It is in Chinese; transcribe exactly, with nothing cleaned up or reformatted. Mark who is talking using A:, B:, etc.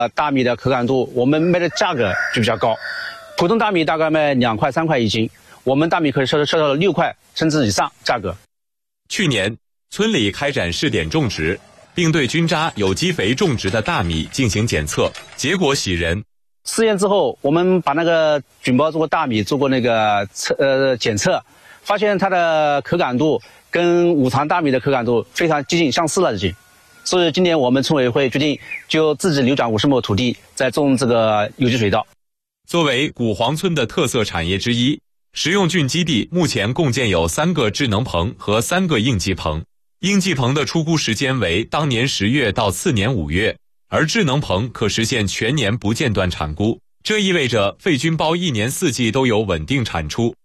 A: 呃，大米的可感度，我们卖的价格就比较高，普通大米大概卖两块三块一斤，我们大米可以销售到六块甚至以上价格。
B: 去年，村里开展试点种植，并对菌渣有机肥种植的大米进行检测，结果喜人。
A: 试验之后，我们把那个菌孢做过大米做过那个测呃检测，发现它的可感度跟五常大米的可感度非常接近相似了已经。所以今年我们村委会决定就自己流转五十亩土地在种这个有机水稻。
B: 作为古黄村的特色产业之一，食用菌基地目前共建有三个智能棚和三个应季棚。应季棚的出菇时间为当年十月到次年五月，而智能棚可实现全年不间断产菇。这意味着废菌孢一年四季都有稳定产出。